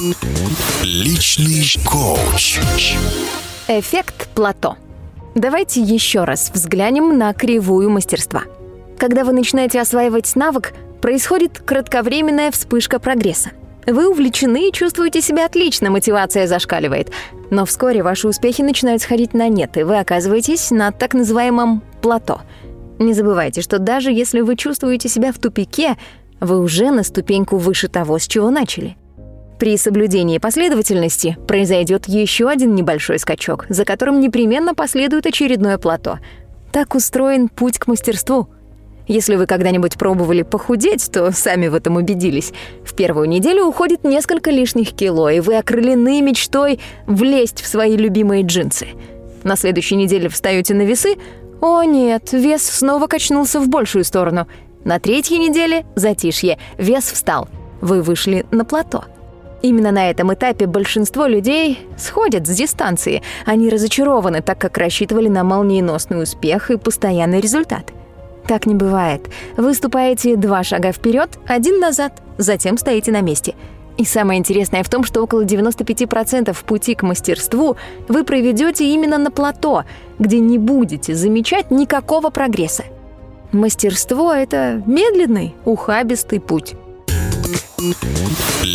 Личный коуч. Эффект плато. Давайте еще раз взглянем на кривую мастерства. Когда вы начинаете осваивать навык, происходит кратковременная вспышка прогресса. Вы увлечены и чувствуете себя отлично, мотивация зашкаливает. Но вскоре ваши успехи начинают сходить на нет, и вы оказываетесь на так называемом плато. Не забывайте, что даже если вы чувствуете себя в тупике, вы уже на ступеньку выше того, с чего начали. При соблюдении последовательности произойдет еще один небольшой скачок, за которым непременно последует очередное плато. Так устроен путь к мастерству. Если вы когда-нибудь пробовали похудеть, то сами в этом убедились. В первую неделю уходит несколько лишних кило, и вы окрылены мечтой влезть в свои любимые джинсы. На следующей неделе встаете на весы. О нет, вес снова качнулся в большую сторону. На третьей неделе затишье, вес встал. Вы вышли на плато. Именно на этом этапе большинство людей сходят с дистанции. Они разочарованы, так как рассчитывали на молниеносный успех и постоянный результат. Так не бывает. Вы ступаете 2 шага вперед, 1 назад, затем стоите на месте. И самое интересное в том, что около 95% пути к мастерству вы проведете именно на плато, где не будете замечать никакого прогресса. Мастерство — это медленный, ухабистый путь.